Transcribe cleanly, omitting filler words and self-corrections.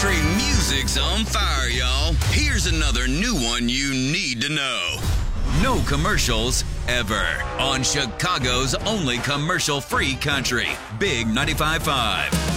Country music's on fire, y'all. Here's another new one you need to know. No commercials ever on Chicago's only commercial-free country, Big 95.5.